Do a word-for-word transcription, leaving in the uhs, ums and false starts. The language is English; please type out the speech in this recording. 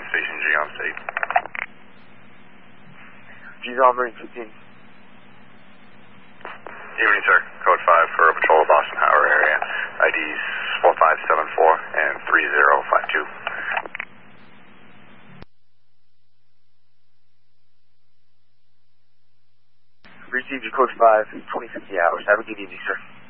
Station G on state. G's on Marine fifteen. Evening, sir. Code five for a patrol of Boston Harbor area. I Ds four five seven four and three zero five two. Received your code five, twenty fifty hours. Have a good evening, sir.